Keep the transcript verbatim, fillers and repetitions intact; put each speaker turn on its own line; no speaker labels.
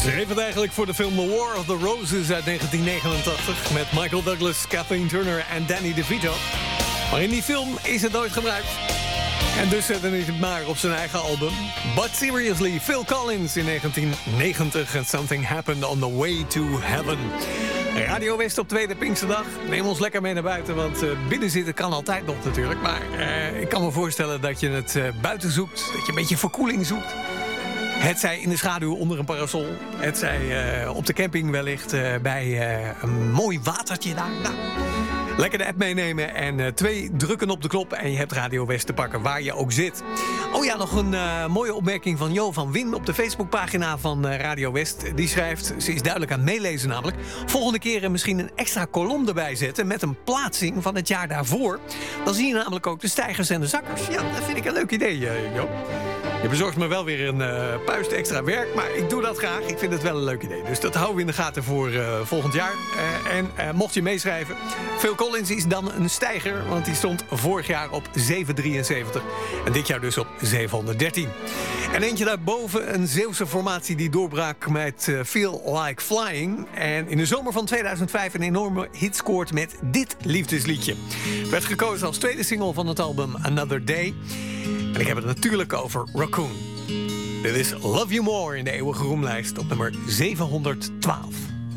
Schreef het eigenlijk voor de film The War of the Roses uit negentien negenentachtig... met Michael Douglas, Kathleen Turner en Danny DeVito. Maar in die film is het nooit gebruikt. En dus zette hij het maar op zijn eigen album. But seriously, Phil Collins in negentien negentig... and Something Happened on the Way to Heaven. Radio West op tweede Pinksterdag. Neem ons lekker mee naar buiten, want uh, binnen zitten kan altijd nog natuurlijk. Maar uh, ik kan me voorstellen dat je het uh, buiten zoekt. Dat je een beetje verkoeling zoekt. Het zij in de schaduw onder een parasol. Het zij uh, op de camping wellicht uh, bij uh, een mooi watertje daar. Nou, lekker de app meenemen en uh, twee drukken op de knop... en je hebt Radio West te pakken waar je ook zit. Oh ja, nog een uh, mooie opmerking van Jo van Win... op de Facebookpagina van uh, Radio West. Die schrijft, ze is duidelijk aan het meelezen namelijk... volgende keer misschien een extra kolom erbij zetten... met een plaatsing van het jaar daarvoor. Dan zie je namelijk ook de stijgers en de zakkers. Ja, dat vind ik een leuk idee, uh, Jo. Je bezorgt me wel weer een uh, puist extra werk, maar ik doe dat graag. Ik vind het wel een leuk idee. Dus dat houden we in de gaten voor uh, volgend jaar. Uh, en uh, mocht je meeschrijven, Phil Collins is dan een stijger... want die stond vorig jaar op zevenhonderddrieënzeventig en dit jaar dus op zevenhonderddertien. En eentje daarboven, een Zeeuwse formatie die doorbrak met uh, Feel Like Flying... en in de zomer van tweeduizend vijf een enorme hit scoort met dit liefdesliedje. Werd gekozen als tweede single van het album Another Day... En ik heb het natuurlijk over Raccoon. Dit is Love You More in de eeuwige roemlijst op nummer zevenhonderdtwaalf.